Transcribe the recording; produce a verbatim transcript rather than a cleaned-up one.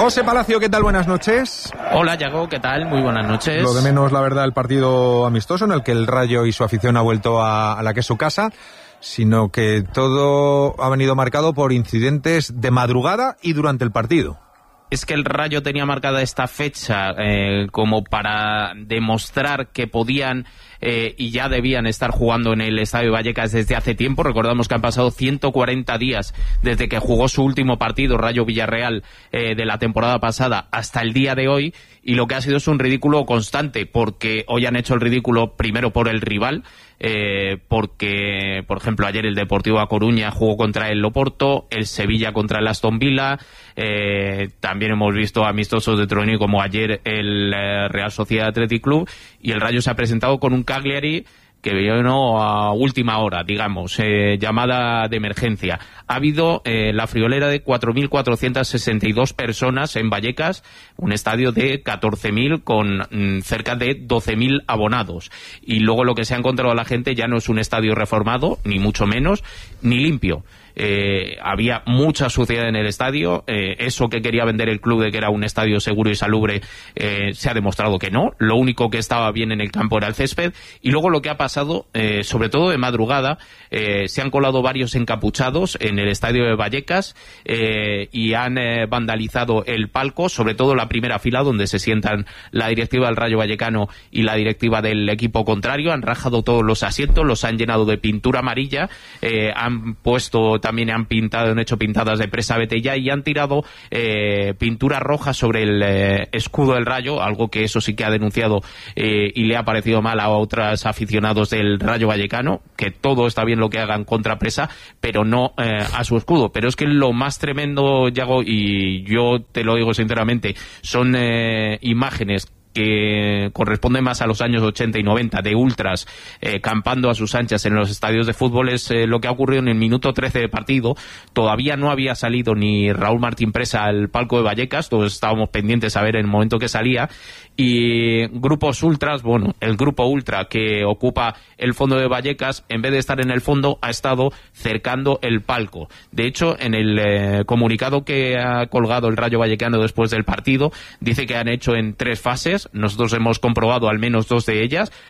José Palacio, ¿qué tal? Buenas noches. Hola, Yago, ¿qué tal? Muy buenas noches. Lo de menos, la verdad, el partido amistoso en el que el Rayo y su afición ha vuelto a, a la que es su casa, sino que todo ha venido marcado por incidentes de madrugada y durante el partido. Es que el Rayo tenía marcada esta fecha eh, como para demostrar que podían eh, y ya debían estar jugando en el Estadio Vallecas desde hace tiempo. Recordamos que han pasado ciento cuarenta días desde que jugó su último partido, Rayo Villarreal, eh, de la temporada pasada hasta el día de hoy, y lo que ha sido es un ridículo constante, porque hoy han hecho el ridículo primero por el rival, eh, porque, por ejemplo, ayer el Deportivo A Coruña jugó contra el Oporto, el Sevilla contra el Aston Villa, eh, también hemos visto amistosos de Troní como ayer el eh, Real Sociedad Athletic Club, y el Rayo se ha presentado con un Cagliari que vino a última hora, digamos, eh, llamada de emergencia. Ha habido eh, la friolera de cuatro mil cuatrocientas sesenta y dos personas en Vallecas, un estadio de catorce mil con mm, cerca de doce mil abonados. Y luego lo que se ha encontrado a la gente ya no es un estadio reformado, ni mucho menos, ni limpio. Eh, había mucha suciedad en el estadio, eh, eso que quería vender el club de que era un estadio seguro y salubre, eh, se ha demostrado que no. Lo único que estaba bien en el campo era el césped, y luego lo que ha pasado, eh, sobre todo de madrugada, eh, se han colado varios encapuchados en el estadio de Vallecas eh, y han eh, vandalizado el palco, sobre todo la primera fila donde se sientan la directiva del Rayo Vallecano y la directiva del equipo contrario. Han rajado todos los asientos, los han llenado de pintura amarilla, eh, han puesto también han pintado, han hecho pintadas de presa Betella y han tirado eh, pintura roja sobre el eh, escudo del Rayo, algo que eso sí que ha denunciado eh, y le ha parecido mal a otros aficionados del Rayo Vallecano, que todo está bien lo que hagan contra presa, pero no eh, a su escudo. Pero es que lo más tremendo, Yago, y yo te lo digo sinceramente, son eh, imágenes que corresponde más a los años ochenta y noventa, de ultras eh, campando a sus anchas en los estadios de fútbol. Es eh, lo que ha ocurrido en el minuto trece de partido. Todavía no había salido ni Raúl Martín Presa al palco de Vallecas, todos estábamos pendientes a ver en el momento que salía, y grupos ultras, bueno, el grupo ultra que ocupa el fondo de Vallecas, en vez de estar en el fondo, ha estado cercando el palco. De hecho, en el eh, comunicado que ha colgado el Rayo Vallecano después del partido, dice que han hecho en tres fases. Nosotros hemos comprobado al menos dos de ellas.